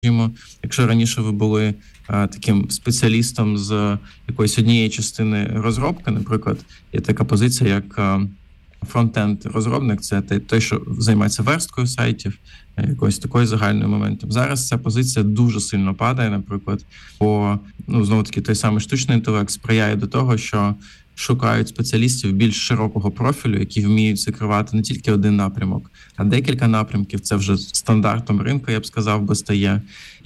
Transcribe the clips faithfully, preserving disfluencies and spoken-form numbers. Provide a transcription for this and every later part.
Скажімо, якщо раніше ви були а, таким спеціалістом з якоїсь однієї частини розробки, наприклад, є така позиція, як а, фронтенд-розробник, це той, що займається версткою сайтів, якоюсь такою загальною моментом. Зараз ця позиція дуже сильно падає, наприклад, бо, ну, знову-таки, той самий штучний інтелект сприяє до того, що шукають спеціалістів більш широкого профілю, які вміють закривати не тільки один напрямок, а декілька напрямків. Це вже стандартом ринку, я б сказав, би стає.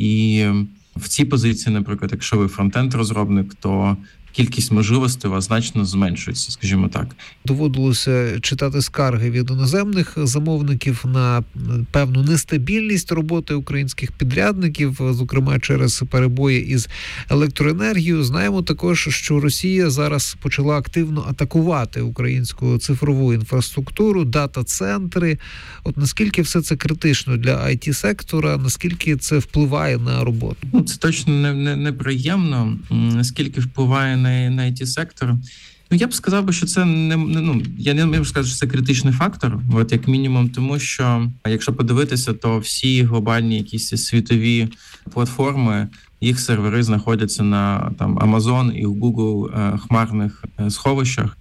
І в цій позиції, наприклад, якщо ви фронтенд-розробник, то кількість можливостей у вас значно зменшується, скажімо так. Доводилося читати скарги від іноземних замовників на певну нестабільність роботи українських підрядників, зокрема через перебої із електроенергією. Знаємо також, що Росія зараз почала активно атакувати українську цифрову інфраструктуру, дата-центри. От наскільки все це критично для ай ті-сектора, наскільки це впливає на роботу? Ну, це точно не, не, неприємно, наскільки впливає на на ай ті-сектор. Ну, я б сказав, що це не, ну, я не можу сказати, що це критичний фактор, от як мінімум, тому що, якщо подивитися, то всі глобальні якісь світові платформи, їх сервери знаходяться на там Amazon і Google е, хмарних е, сховищах,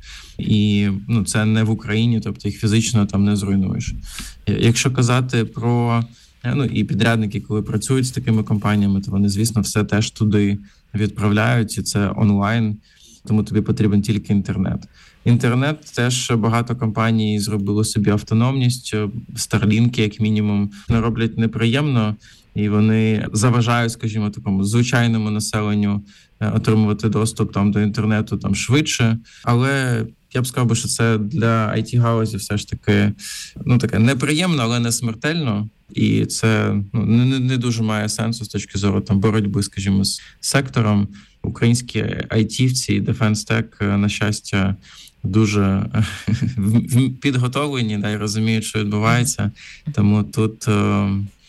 і ну, це не в Україні, тобто їх фізично там не зруйнуєш. Якщо казати про Ну і підрядники, коли працюють з такими компаніями, то вони, звісно, все теж туди відправляють, і це онлайн, тому тобі потрібен тільки інтернет. Інтернет теж багато компаній зробили собі автономність, Starlink, як мінімум, не роблять неприємно, і вони заважають, скажімо, такому звичайному населенню отримувати доступ там до інтернету там швидше, але я б сказав, що це для ай ті-галузі все ж таки, ну, таке неприємно, але не смертельно. І це ну, не, не дуже має сенсу з точки зору там боротьби, скажімо, з сектором. Українські айтівці і дефенс-тек, на щастя, дуже підготовлені, да, і розуміють, що відбувається. Тому тут е,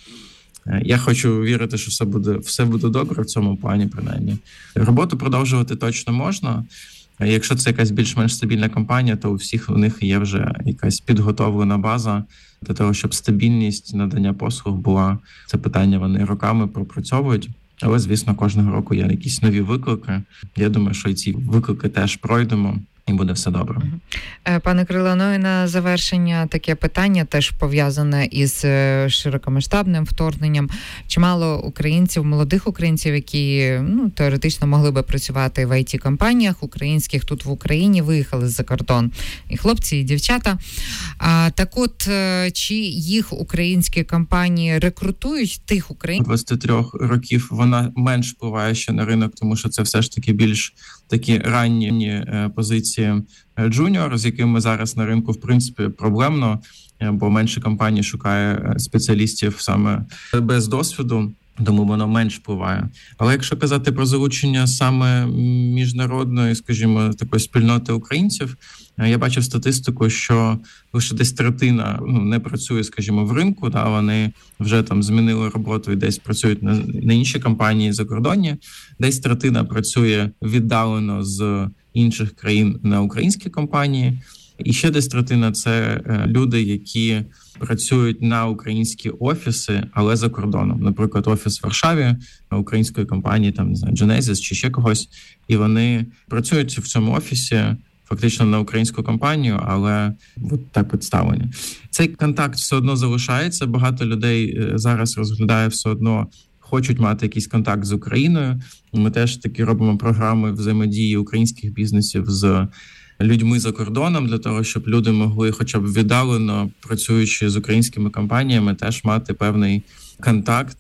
я хочу вірити, що все буде, все буде добре в цьому плані, принаймні. Роботу продовжувати точно можна. Якщо це якась більш-менш стабільна компанія, то у всіх у них є вже якась підготовлена база для того, щоб стабільність надання послуг була. Це питання вони роками пропрацьовують. Але, звісно, кожного року є якісь нові виклики. Я думаю, що і ці виклики теж пройдемо. І буде все добре. Пане Кирило, ну і на завершення таке питання, теж пов'язане із широкомасштабним вторгненням. Чимало українців, молодих українців, які ну, теоретично могли би працювати в ай ті-компаніях українських тут в Україні, виїхали за кордон. І хлопці, і дівчата. А, так от, чи їх українські компанії рекрутують тих українців? двадцяти трьох років вона менш впливає ще на ринок, тому що це все ж таки більш такі ранні позиції джуніор, з якими зараз на ринку, в принципі, проблемно, бо менше компаній шукає спеціалістів саме без досвіду, тому воно менш впливає. Але якщо казати про залучення саме міжнародної, скажімо, такої спільноти українців, я бачив статистику, що лише десь третина ну, не працює, скажімо, в ринку, да, вони вже там змінили роботу і десь працюють на, на інші компанії закордонні, десь третина працює віддалено з інших країн на українські компанії, і ще десь третина – це люди, які працюють на українські офіси, але за кордоном. Наприклад, офіс в Варшаві української компанії, там, не знаю, Genesis чи ще когось, і вони працюють в цьому офісі фактично на українську компанію, але от так представлені. Цей контакт все одно залишається. Багато людей зараз розглядає все одно, хочуть мати якийсь контакт з Україною. Ми теж такі робимо програми взаємодії українських бізнесів з людьми за кордоном, для того, щоб люди могли хоча б віддалено, працюючи з українськими компаніями, теж мати певний контакт.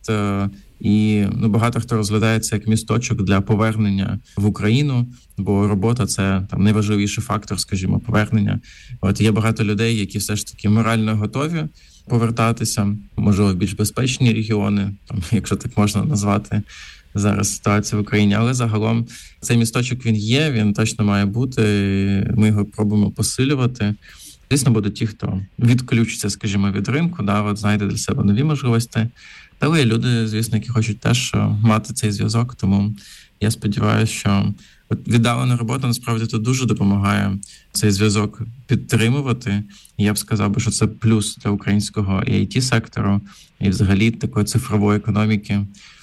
І ну, багато хто розглядає це як місточок для повернення в Україну, бо робота – це там найважливіший фактор, скажімо, повернення. От є багато людей, які все ж таки морально готові повертатися, можливо, в більш безпечні регіони, там, якщо так можна назвати зараз ситуацію в Україні. Але загалом цей місточок він є, він точно має бути, ми його пробуємо посилювати. Звісно, будуть ті, хто відключиться, скажімо, від ринку, да, от знайде для себе нові можливості. Але є люди, звісно, які хочуть теж мати цей зв'язок, тому я сподіваюся, що от віддалена робота насправді тут дуже допомагає цей зв'язок підтримувати. Я б сказав би, що це плюс для українського і ай ті-сектору, і взагалі такої цифрової економіки.